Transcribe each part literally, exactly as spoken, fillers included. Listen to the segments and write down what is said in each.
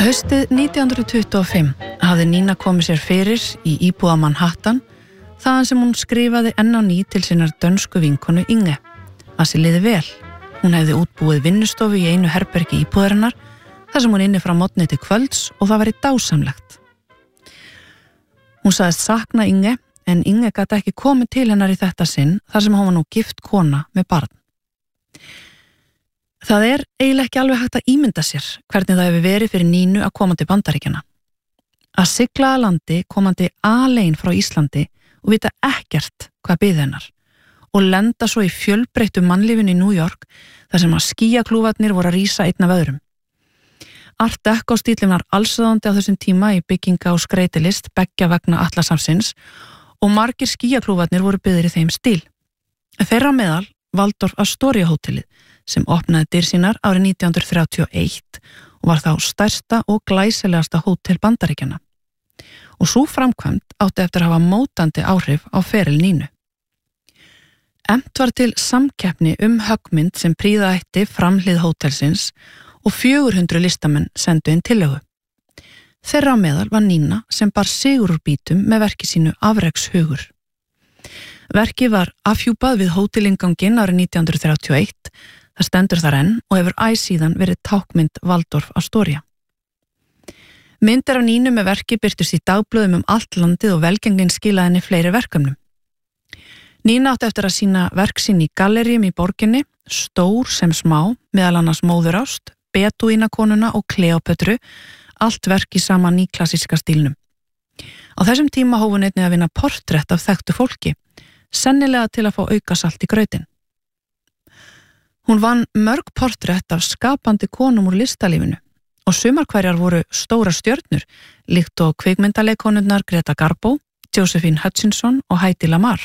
Haustið nítján hundruð tuttugu og fimm hafði Nína komið sér fyrir í íbúða Manhattan þaðan sem hún skrifaði enn á ný til sinnar dönsku vinkonu Inge. Að sér liði vel. Hún hefði útbúið vinnustofu í einu herbergi íbúðarinnar þar sem hún inni frá morgni til kvölds og það væri dásamlegt. Hún sagðist sakna Inge en Inge gat ekki komið til hennar í þetta sinn þar sem hún var nú gift kona með barn. Það er eiginlega ekki alveg hægt að ímynda sér hvernig það hefur verið fyrir Nínu að koma til Bandaríkjanna. Að sigla að landi komandi alein frá Íslandi og vita ekkert hvað biði hennar og lenda svo í fjölbreyttu mannlífinu í New York þar sem að skýjaklúfarnir voru að rísa einn af öðrum. Art Deco stíllinn var allsráðandi á þessum tíma í bygginga og skreytilist beggja vegna Atlantshafsins og margir skýjaklúfarnir voru byggðir í þeim stíl. Þeirra á meðal Waldorf Astoria hótelið sem opnaði dyr sínar árið nítján hundruð þrjátíu og eitt og var þá stærsta og glæsilegasta hótel Bandaríkjanna. Og sú framkvæmd átti eftir að hafa mótandi áhrif á feril Nínu. Efnt var til samkeppni um höggmynd sem prýða ætti framhlið hótelsins og fjögur hundruð listamenn sendu inn tillögu. Þeirra á meðal var Nína sem bar sigur úr bítum með verki sínu Afrekshugur. Verkið var afhjúpað við hótelinganginn árið nítján hundruð þrjátíu og eitt, það stendur þar enn og hefur æ síðan verið tákmynd Waldorf Astoria. Myndir af Nínu með verki birtust í dagblöðum um allt landið og velgengnin skilaði henni fleiri verkefnum. Nína átti eftir að sýna verk sín í galleríum í borginni, stór sem smá, meðal annars Móðurást, Bedúínakonuna og Kleópötru, allt verk í sama nýklassíska stílnum. Á þessum tíma hóf hún einnig að vinna portrett af þekktu fólki, sennilega til að fá aukasalt í grautinn. Hún vann mörg portrett af skapandi konum úr listalífinu og sumar hverjar voru stóra stjörnur, líkt og kvikmyndaleikkonurnar Greta Garbo, Josephine Hutchinson og Heidi Lamar.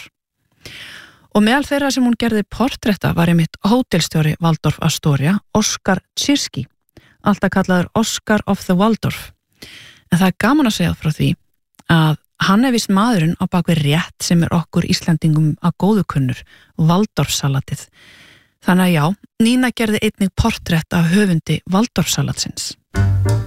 Og meðal þeirra sem hún gerði portretta var einmitt hótelstjóri Waldorf Astoria, Oskar Tchirski, alltaf kallaður Oscar of the Waldorf. En það er gaman að segja frá því að hann er vist maðurinn á bakvið rétt sem er okkur Íslendingum að góðu kunnur, Waldorfsalatið. Þannig að já, Nína gerði einnig portrett af höfundi Waldorfsalatsins.